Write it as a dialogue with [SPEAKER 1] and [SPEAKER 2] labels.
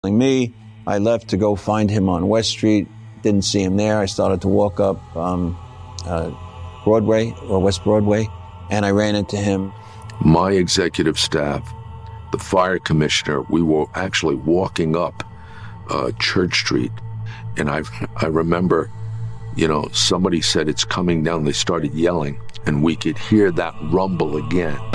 [SPEAKER 1] Me, I left to go find him on West Street. Didn't see him there. I started to walk up Broadway or West Broadway, and I ran into him.
[SPEAKER 2] My executive staff, the fire commissioner, we were actually walking up Church Street, and I remember, somebody said it's coming down. They started yelling, and we could hear that rumble again.